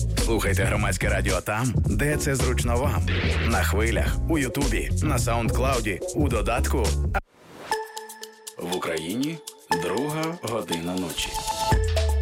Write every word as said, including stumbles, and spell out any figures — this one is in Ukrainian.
Слухайте Громадське радіо там, де це зручно вам. На хвилях, у Ютубі, на Саундклауді, у додатку. В Україні друга година ночі.